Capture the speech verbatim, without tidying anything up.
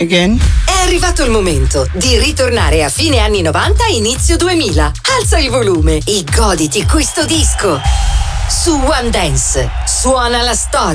Again? È arrivato il momento di ritornare a fine anni novanta, inizio duemila. Alza il volume e goditi questo disco. Su One Dance suona la storia.